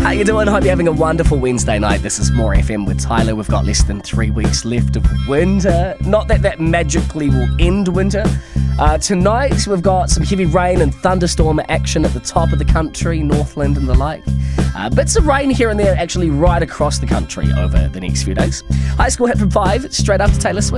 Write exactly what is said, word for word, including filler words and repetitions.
How you doing? Hope you're having a wonderful Wednesday night. This is More F M with Tyler. We've got less than three weeks left of winter. Not that that magically will end winter. Uh, tonight we've got some heavy rain and thunderstorm action at the top of the country, Northland and the like. Uh, bits of rain here and there actually right across the country over the next few days. High School hit from five, straight after Taylor Swift.